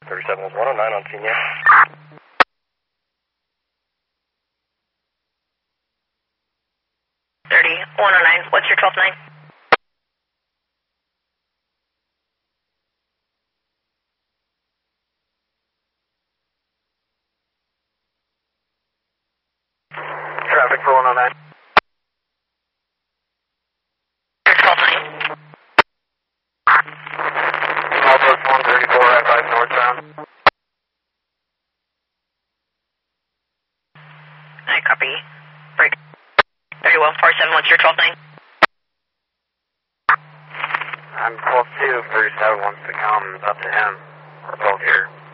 37 was 109 on scene, yeah. 109, what's your 12-9? Traffic for 109. Your 12-9. Southwest 134, I-5 northbound. I copy. Break. 3147, what's your 12-9? I'm 12-2, 37 wants to come, it's up to him. We're both here.